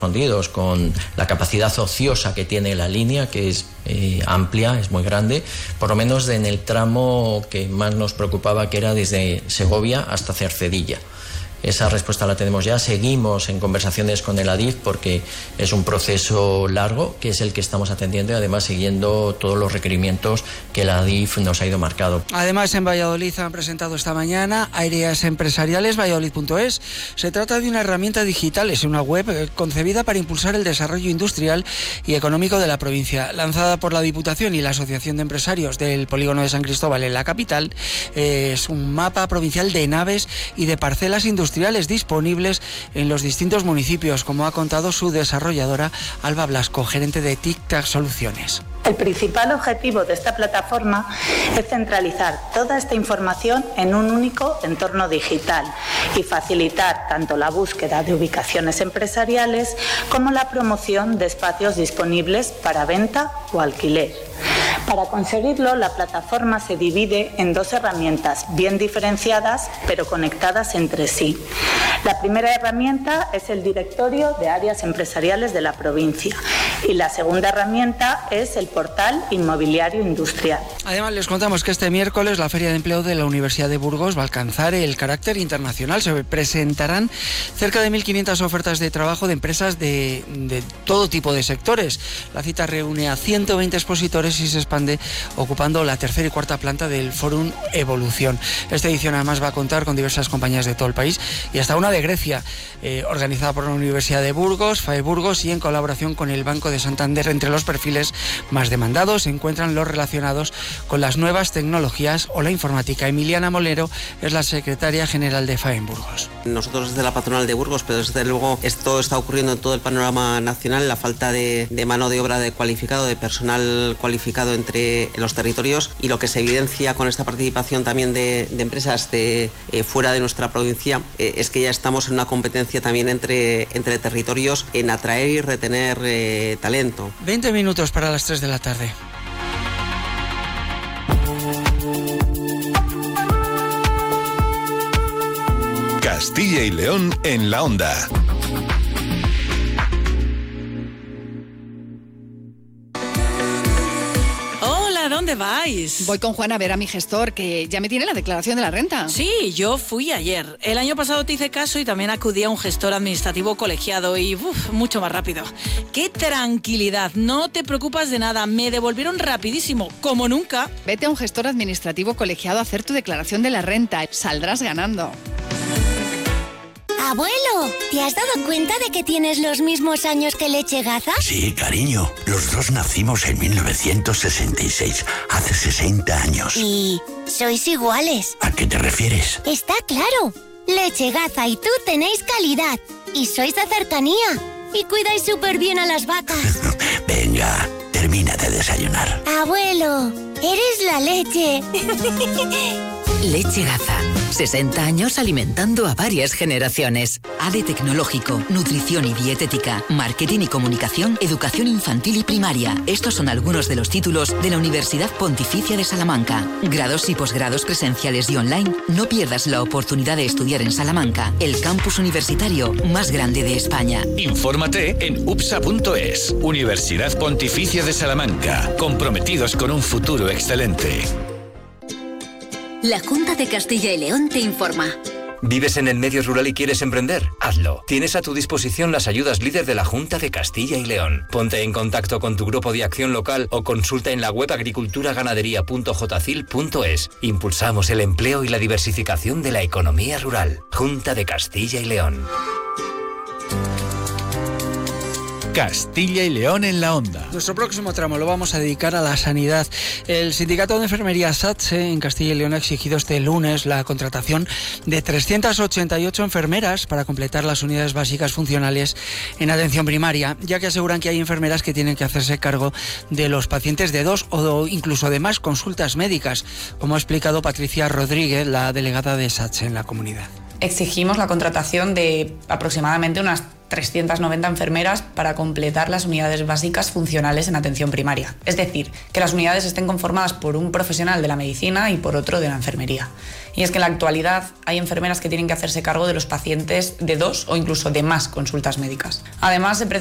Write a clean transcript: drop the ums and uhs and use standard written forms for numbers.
con la capacidad ociosa que tiene la línea, que es amplia, es muy grande, por lo menos en el tramo que más nos preocupaba, que era desde Segovia hasta Cercedilla. Esa respuesta la tenemos ya. Seguimos en conversaciones con el Adif porque es un proceso largo, que es el que estamos atendiendo y además siguiendo todos los requerimientos que el Adif nos ha ido marcado. Además, en Valladolid han presentado esta mañana Áreas Empresariales Valladolid.es. Se trata de una herramienta digital, es una web concebida para impulsar el desarrollo industrial y económico de la provincia. Lanzada por la Diputación y la Asociación de Empresarios del Polígono de San Cristóbal en la capital, es un mapa provincial de naves y de parcelas industriales disponibles en los distintos municipios, como ha contado su desarrolladora Alba Blasco, gerente de Tic Tac Soluciones. El principal objetivo de esta plataforma es centralizar toda esta información en un único entorno digital y facilitar tanto la búsqueda de ubicaciones empresariales como la promoción de espacios disponibles para venta o alquiler. Para conseguirlo, la plataforma se divide en dos herramientas bien diferenciadas, pero conectadas entre sí. La primera herramienta es el directorio de áreas empresariales de la provincia y la segunda herramienta es el portal inmobiliario industrial. Además, les contamos que este miércoles la Feria de Empleo de la Universidad de Burgos va a alcanzar el carácter internacional. Se presentarán cerca de 1.500 ofertas de trabajo de empresas de todo tipo de sectores. La cita reúne a 120 expositores y se expande ocupando la tercera y cuarta planta del Fórum Evolución. Esta edición además va a contar con diversas compañías de todo el país y hasta una de Grecia, organizada por la Universidad de Burgos, FAE Burgos, y en colaboración con el Banco de Santander. Entre los perfiles más demandados se encuentran los relacionados con las nuevas tecnologías o la informática. Emiliana Molero es la secretaria general de FAE en Burgos. Nosotros desde la patronal de Burgos, pero desde luego esto está ocurriendo en todo el panorama nacional, la falta de mano de obra de cualificado, de personal cualificado entre los territorios, y lo que se evidencia con esta participación también de empresas de fuera de nuestra provincia es que ya estamos en una competencia también entre territorios en atraer y retener talento. 20 minutos para las 3 de la tarde. Castilla y León en la onda. ¿Dónde vais? Voy con Juan a ver a mi gestor, que ya me tiene la declaración de la renta. Sí, yo fui ayer. El año pasado te hice caso y también acudí a un gestor administrativo colegiado y mucho más rápido. ¡Qué tranquilidad! No te preocupas de nada. Me devolvieron rapidísimo, como nunca. Vete a un gestor administrativo colegiado a hacer tu declaración de la renta. Saldrás ganando. Abuelo, ¿te has dado cuenta de que tienes los mismos años que Lechegaza? Sí, cariño. Los dos nacimos en 1966, hace 60 años. ¿Y sois iguales? ¿A qué te refieres? Está claro. Lechegaza y tú tenéis calidad. Y sois de cercanía. Y cuidáis súper bien a las vacas. Venga, termina de desayunar. Abuelo, eres la leche. Lechegaza. 60 años alimentando a varias generaciones. ADE Tecnológico, Nutrición y Dietética, Marketing y Comunicación, Educación Infantil y Primaria. Estos son algunos de los títulos de la Universidad Pontificia de Salamanca. Grados y posgrados presenciales y online. No pierdas la oportunidad de estudiar en Salamanca, el campus universitario más grande de España. Infórmate en upsa.es. Universidad Pontificia de Salamanca. Comprometidos con un futuro excelente. La Junta de Castilla y León te informa. ¿Vives en el medio rural y quieres emprender? Hazlo. Tienes a tu disposición las ayudas líder de la Junta de Castilla y León. Ponte en contacto con tu grupo de acción local o consulta en la web agriculturaganadería.jcil.es. Impulsamos el empleo y la diversificación de la economía rural. Junta de Castilla y León. Castilla y León en la onda. Nuestro próximo tramo lo vamos a dedicar a la sanidad. El Sindicato de Enfermería SATSE en Castilla y León ha exigido este lunes la contratación de 388 enfermeras para completar las unidades básicas funcionales en atención primaria, ya que aseguran que hay enfermeras que tienen que hacerse cargo de los pacientes de 2 o incluso de más consultas médicas, como ha explicado Patricia Rodríguez, la delegada de SATSE en la comunidad. Exigimos la contratación de aproximadamente unas 390 enfermeras para completar las unidades básicas funcionales en atención primaria. Es decir, que las unidades estén conformadas por un profesional de la medicina y por otro de la enfermería. Y es que en la actualidad hay enfermeras que tienen que hacerse cargo de los pacientes de 2 o incluso de más consultas médicas. Además, se